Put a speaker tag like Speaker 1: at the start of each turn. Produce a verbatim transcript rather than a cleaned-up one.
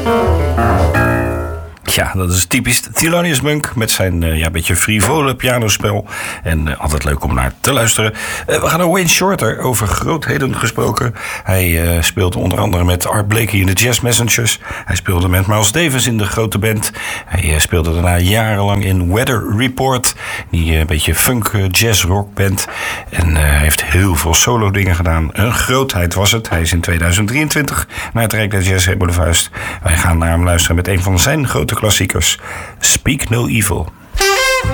Speaker 1: Ja, dat is typisch Thelonious Monk met zijn uh, ja, beetje frivole pianospel. En uh, altijd leuk om naar te luisteren. Uh, we gaan naar Wayne Shorter, over grootheden gesproken. Hij uh, speelde onder andere met Art Blakey in de Jazz Messengers. Hij speelde met Miles Davis in de grote band. Hij uh, speelde daarna jarenlang in Weather Report. Die uh, beetje funk uh, jazz rock band. En uh, hij heeft heel veel solo dingen gedaan. Een grootheid was het. Hij is in tweeduizend drieëntwintig naar het Rijk der Jazz hebben de vuist. Wij gaan naar hem luisteren met een van zijn grote klassiekers, Speak No Evil.